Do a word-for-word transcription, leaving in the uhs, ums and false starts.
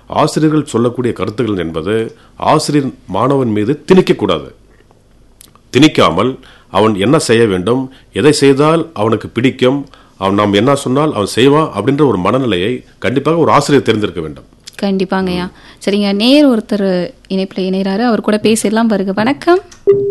ஆசிரியர்கள் சொல்லக்கூடிய கருத்துக்கள் என்பது ஆசிரியர் மாணவன் மீது திணிக்கக்கூடாது. திணிக்காமல் அவன் என்ன செய்ய வேண்டும், எதை செய்தால் அவனுக்கு பிடிக்கும், அவன் நாம் என்ன சொன்னால் அவன் செய்வான் அப்படின்ற ஒரு மனநிலையை கண்டிப்பாக ஒரு ஆசிரியர் தெரிந்திருக்க வேண்டும். கண்டிப்பாங்கய்யா. சரிங்க, நேர் ஒருத்தர் இணைப்பில் இணைகிறாரு, அவர் கூட பேசிடலாம். வருக. வணக்கம்.